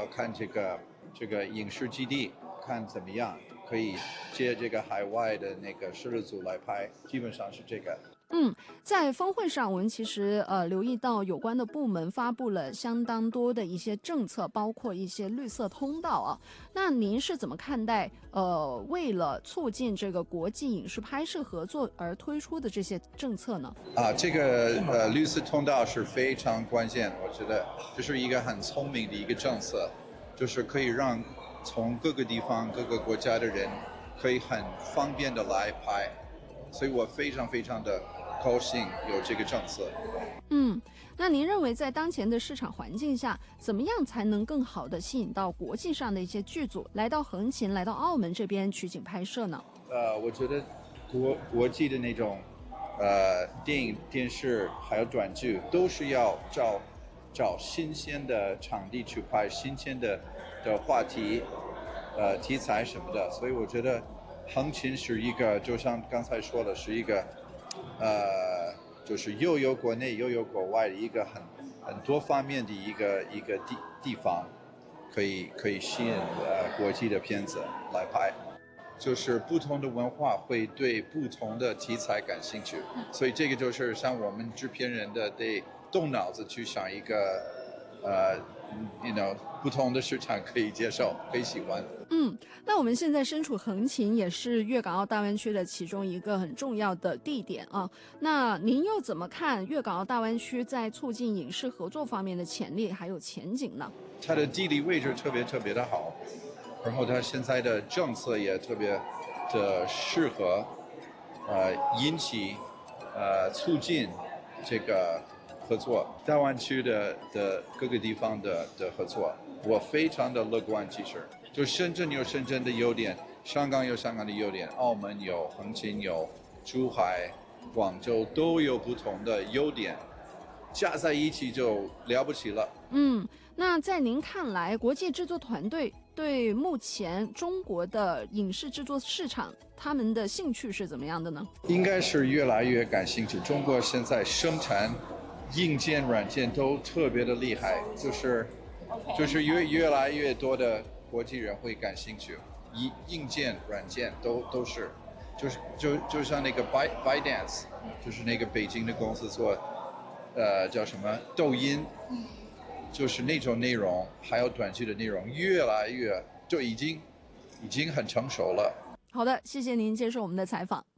看这个影视基地，看怎么样可以接这个海外的那个摄制组来拍，基本上是这个。 嗯，在峰会上，我们其实留意到有关的部门发布了相当多的一些政策，包括一些绿色通道啊。那您是怎么看待为了促进这个国际影视拍摄合作而推出的这些政策呢？ 这个绿色通道是非常关键，我觉得这是一个很聪明的一个政策，就是可以让从各个地方、各个国家的人可以很方便的来拍，所以我非常非常的高兴有这个政策。 嗯，那您认为在当前的市场环境下，怎么样才能更好的吸引到国际上的一些剧组来到横琴、来到澳门这边取景拍摄呢？ 我觉得国际的那种电影、电视还有短剧，都是要找新鲜的场地去拍，新鲜的话题、题材什么的。所以我觉得横琴是一个，就像刚才说的，是一个就是又有国内又有国外的一个很多方面的一个地方，可以吸引国际的片子来拍。就是不同的文化会对不同的题材感兴趣，所以这个就是像我们制片人的得动脑子去想一个不同的市场可以接受，可以喜欢。 嗯，那我们现在身处横琴，也是粤港澳大湾区的其中一个很重要的地点啊。那您又怎么看粤港澳大湾区在促进影视合作方面的潜力还有前景呢？ 它的地理位置特别特别的好，然后它现在的政策也特别的适合，引起促进这个合作，大湾区的各个地方的合作，我非常的乐观。其实，就深圳有深圳的优点，香港有香港的优点，澳门有，横琴有，珠海、广州都有不同的优点，加在一起就了不起了。 嗯，那在您看来，国际制作团队对目前中国的影视制作市场，他们的兴趣是怎么样的呢？ 应该是越来越感兴趣。中国现在生产硬件、软件都特别的厉害，就是越来越多的国际人会感兴趣，硬件、软件都是，就像那个 ByteDance，就是那个北京的公司做，叫什么抖音，就是那种内容，还有短剧的内容，越来越就已经很成熟了。 好的，谢谢您接受我们的采访。